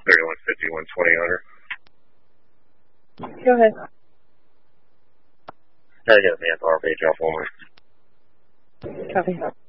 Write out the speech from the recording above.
3150, 120 Hunter. Go ahead. I got a man power page off only. Copy.